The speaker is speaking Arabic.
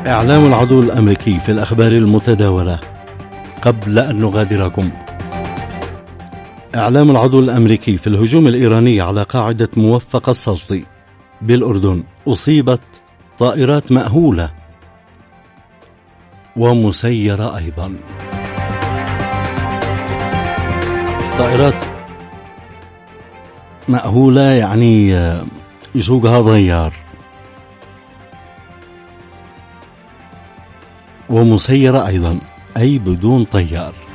إعلام العدو الأمريكي في الأخبار المتداولة. قبل أن نغادركم، إعلام العدو الأمريكي في الهجوم الإيراني على قاعدة موفق السلطي بالأردن: أصيبت طائرات مأهولة ومسيرة أيضا. طائرات مأهولة يعني يسوقها ضيار، ومسيرة أيضا أي بدون طيار.